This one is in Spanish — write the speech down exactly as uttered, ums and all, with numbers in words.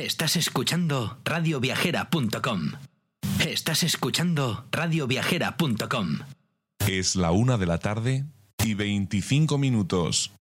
Estás escuchando radio viajera punto com. Estás escuchando radio viajera punto com. Es la una de la tarde y veinticinco minutos.